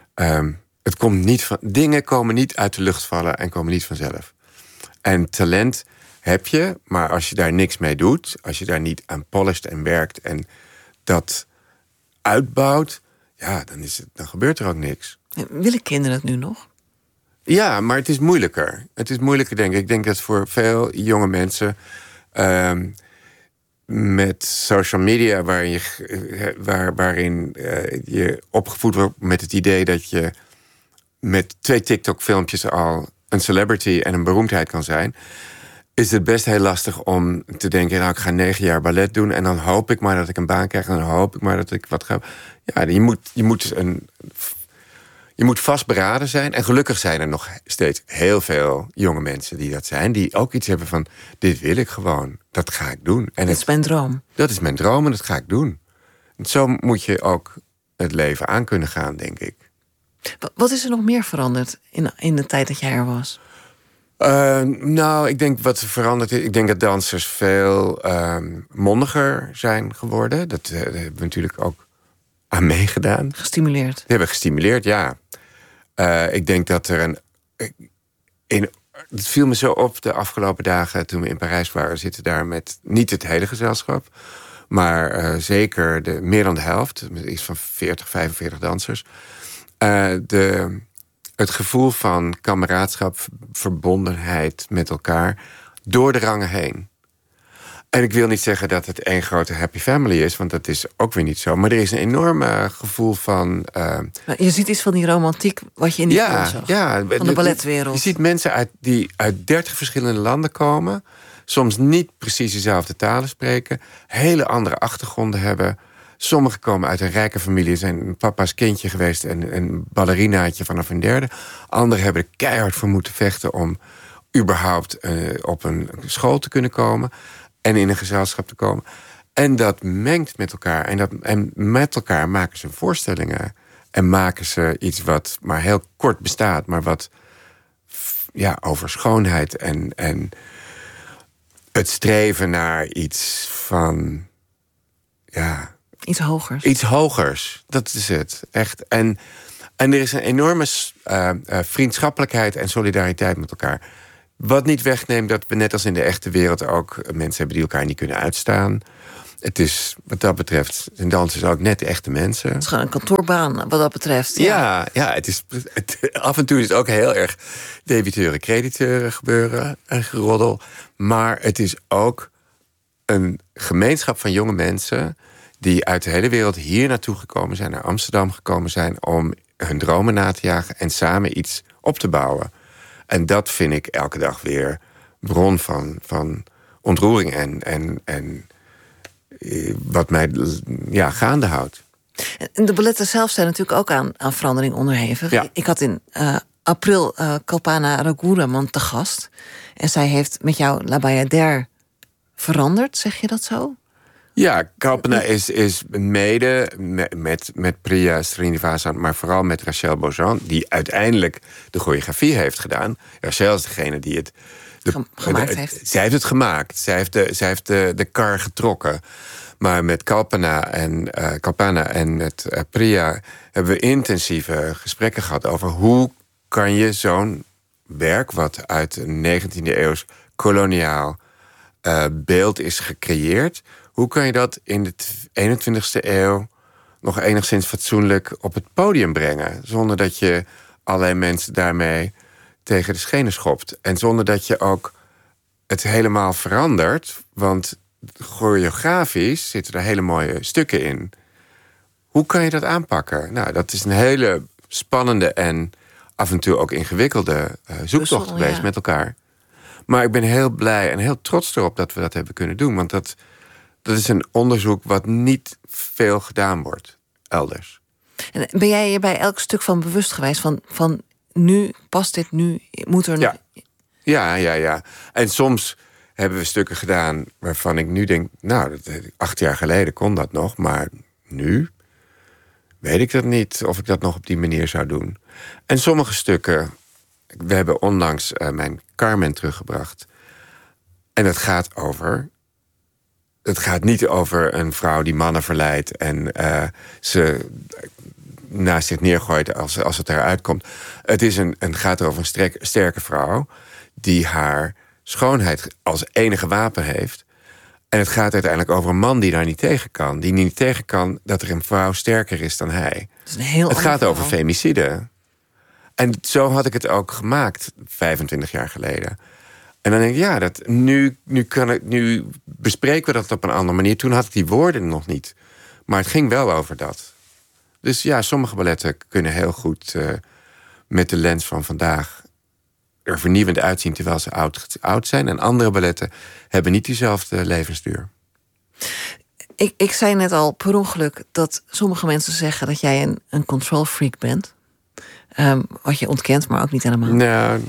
Dingen komen niet uit de lucht vallen en komen niet vanzelf. En talent heb je, maar als je daar niks mee doet, als je daar niet aan polisht en werkt en dat uitbouwt, ja, dan gebeurt er ook niks.
Willen kinderen het nu nog?
Ja, maar het is moeilijker. Het is moeilijker, denk ik. Ik denk dat voor veel jonge mensen met social media, waarin je opgevoed wordt met het idee dat je met 2 TikTok-filmpjes al een celebrity en een beroemdheid kan zijn, is het best heel lastig om te denken, nou, ik ga 9 jaar ballet doen en dan hoop ik maar dat ik een baan krijg en dan hoop ik maar dat ik wat ga. Ja, je moet vastberaden zijn. En gelukkig zijn er nog steeds heel veel jonge mensen die dat zijn, die ook iets hebben van, dit wil ik gewoon, dat ga ik doen. En
dat is mijn droom.
Dat is mijn droom en dat ga ik doen. En zo moet je ook het leven aan kunnen gaan, denk ik.
Wat is er nog meer veranderd in de tijd dat jij er was?
Nou, ik denk wat er veranderd is. Ik denk dat dansers veel mondiger zijn geworden. Dat hebben we natuurlijk ook aan meegedaan.
Gestimuleerd.
Die hebben gestimuleerd, ja. Ik denk dat er het viel me zo op de afgelopen dagen toen we in Parijs waren. Zitten daar met niet het hele gezelschap, maar zeker meer dan de helft. Iets van 40, 45 dansers. Het gevoel van kameraadschap, verbondenheid met elkaar door de rangen heen. En ik wil niet zeggen dat het één grote happy family is, want dat is ook weer niet zo. Maar er is een enorm gevoel van...
Je ziet iets van die romantiek wat je in die film zag.
Ja,
van de balletwereld.
Je ziet mensen die uit 30 verschillende landen komen, soms niet precies dezelfde talen spreken, hele andere achtergronden hebben. Sommigen komen uit een rijke familie, zijn papa's kindje geweest en een ballerinaatje vanaf een derde. Anderen hebben er keihard voor moeten vechten om überhaupt op een school te kunnen komen en in een gezelschap te komen. En dat mengt met elkaar. En met elkaar maken ze voorstellingen. En maken ze iets wat maar heel kort bestaat, maar wat over schoonheid en het streven naar iets van
iets hogers.
Iets hogers, dat is het. Echt. En er is een enorme vriendschappelijkheid en solidariteit met elkaar Wat niet wegneemt dat we net als in de echte wereld ook mensen hebben die elkaar niet kunnen uitstaan. Het is, wat dat betreft, zijn dansers ook net echte mensen.
Het is gewoon een kantoorbaan, wat dat betreft.
Ja, af en toe is het ook heel erg debiteuren, crediteuren gebeuren en geroddel. Maar het is ook een gemeenschap van jonge mensen die uit de hele wereld hier naartoe gekomen zijn, naar Amsterdam gekomen zijn om hun dromen na te jagen en samen iets op te bouwen. En dat vind ik elke dag weer bron van ontroering en wat mij gaande houdt.
En de balletten zelf zijn natuurlijk ook aan verandering onderhevig.
Ja.
Ik had in april Kalpana Raghuram te gast. En zij heeft met jou La Bayadère veranderd, zeg je dat zo?
Ja, Kalpana is mede met Priya Srinivasan, maar vooral met Rachel Beaujean, die uiteindelijk de choreografie heeft gedaan. Rachel is degene die het
gemaakt heeft.
Zij heeft het gemaakt. Zij heeft de kar getrokken. Maar met Kalpana en met Priya hebben we intensieve gesprekken gehad over hoe kan je zo'n werk, wat uit een 19e eeuws koloniaal beeld is gecreëerd, hoe kan je dat in de 21e eeuw nog enigszins fatsoenlijk op het podium brengen, zonder dat je allerlei mensen daarmee tegen de schenen schopt. En zonder dat je ook het helemaal verandert, want choreografisch zitten er hele mooie stukken in. Hoe kan je dat aanpakken? Nou, dat is een hele spannende en af en toe ook ingewikkelde zoektocht geweest met elkaar. Maar ik ben heel blij en heel trots erop dat we dat hebben kunnen doen. Want dat is een onderzoek wat niet veel gedaan wordt elders.
En ben jij je bij elk stuk van bewust geweest van nu past dit, nu moet er...
Ja. En soms hebben we stukken gedaan waarvan ik nu denk, nou, 8 jaar geleden kon dat nog, maar nu weet ik dat niet of ik dat nog op die manier zou doen. En sommige stukken, we hebben onlangs mijn Carmen teruggebracht. En het gaat niet over een vrouw die mannen verleidt en ze naast zich neergooit als het eruit komt. Het gaat over een sterke vrouw die haar schoonheid als enige wapen heeft. En het gaat uiteindelijk over een man die daar niet tegen kan. Die niet tegen kan dat er een vrouw sterker is dan hij. Het gaat over femicide. En zo had ik het ook gemaakt 25 jaar geleden. En dan denk ik, nu bespreken we dat op een andere manier. Toen had ik die woorden nog niet. Maar het ging wel over dat. Dus ja, sommige balletten kunnen heel goed met de lens van vandaag er vernieuwend uitzien terwijl ze oud zijn. En andere balletten hebben niet diezelfde levensduur.
Ik zei net al per ongeluk dat sommige mensen zeggen dat jij een control freak bent. Wat je ontkent, maar ook niet helemaal.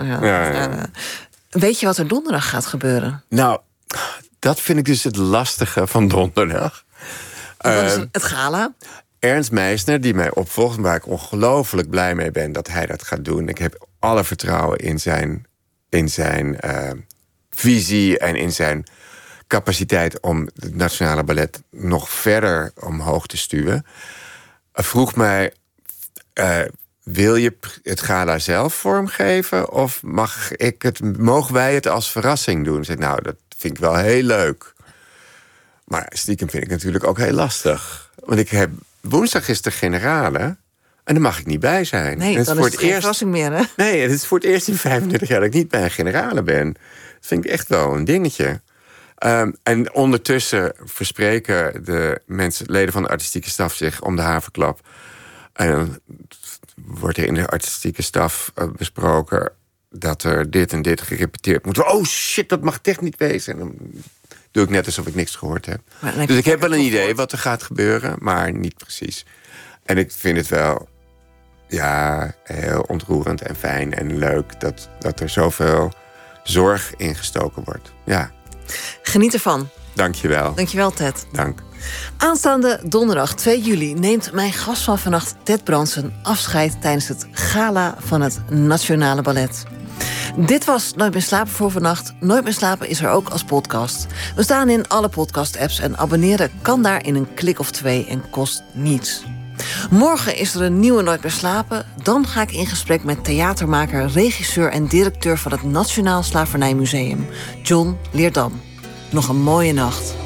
Weet je wat er donderdag gaat gebeuren?
Nou, dat vind ik dus het lastige van donderdag.
Dat is het gala.
Ernst Meisner, die mij opvolgt, waar ik ongelooflijk blij mee ben dat hij dat gaat doen. Ik heb alle vertrouwen in zijn visie en in zijn capaciteit om het Nationale Ballet nog verder omhoog te stuwen. Vroeg mij, wil je het gala zelf vormgeven of mogen wij het als verrassing doen? Ik zei, nou, dat vind ik wel heel leuk. Maar stiekem vind ik natuurlijk ook heel lastig. Want woensdag is de generale en daar mag ik niet bij zijn.
Nee, dan is het geen verrassing meer, hè?
Nee, het is voor het eerst in 35 jaar dat ik niet bij een generale ben. Dat vind ik echt wel een dingetje. En ondertussen verspreken de leden van de artistieke staf zich om de haverklap. En dan wordt er in de artistieke staf besproken dat er dit en dit gerepeteerd moet worden. Oh shit, dat mag echt niet wezen. En dan doe ik net alsof ik niks gehoord heb. Dus ik heb wel een idee wat er gaat gebeuren, maar niet precies. En ik vind het wel heel ontroerend en fijn en leuk dat er zoveel zorg in gestoken wordt. Ja.
Geniet ervan.
Dankjewel.
Dankjewel, Ted.
Dank.
Aanstaande donderdag 2 juli neemt mijn gast van vannacht, Ted Branson, afscheid tijdens het gala van het Nationale Ballet. Dit was Nooit meer slapen voor vannacht. Nooit meer slapen is er ook als podcast. We staan in alle podcast-apps en abonneren kan daar in een klik of 2 en kost niets. Morgen is er een nieuwe Nooit meer slapen. Dan ga ik in gesprek met theatermaker, regisseur en directeur van het Nationaal Slavernijmuseum, John Leerdam. Nog een mooie nacht.